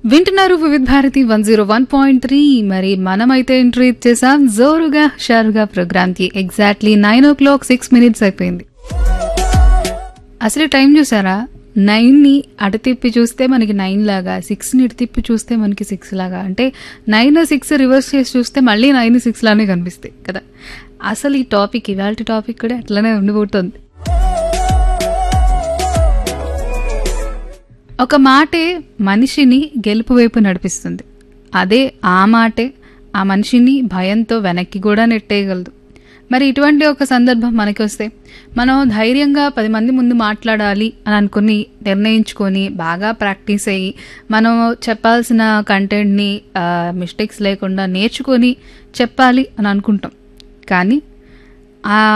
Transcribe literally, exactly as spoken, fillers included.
వింటున్నారు వివిధ Bharati one zero one point three. మరి మనమైతే ఎంట్రీ ఇచ్చేసాం జోరుగా షారుగా ప్రోగ్రామ్ కి. ఎగ్జాక్ట్లీ నైన్ ఓ క్లాక్ సిక్స్ మినిట్స్ అయిపోయింది. అసలు టైం చూసారా? నైన్ ని అటు తిప్పి చూస్తే మనకి నైన్ లాగా, సిక్స్ ని ఇటు తిప్పి చూస్తే మనకి సిక్స్ లాగా, అంటే నైన్ సిక్స్ రివర్స్ చేసి చూస్తే మళ్ళీ నైన్ సిక్స్ లానే కనిపిస్తాయి కదా. అసలు ఈ టాపిక్, ఇవాళ టాపిక్ కూడా అట్లనే ఉండిపోతుంది. ఒక మాటే మనిషిని గెలుపు వైపు నడిపిస్తుంది. అదే ఆ మాటే ఆ మనిషిని భయంతో వెనక్కి కూడా నెట్టేయగలదు. మరి ఇటువంటి ఒక సందర్భం మనకి వస్తే మనం ధైర్యంగా పది మంది ముందు మాట్లాడాలి అని అనుకుని నిర్ణయించుకొని బాగా ప్రాక్టీస్ అయ్యి మనం చెప్పాల్సిన కంటెంట్ని మిస్టేక్స్ లేకుండా నేర్చుకొని చెప్పాలి అని అనుకుంటాం. కానీ ఆ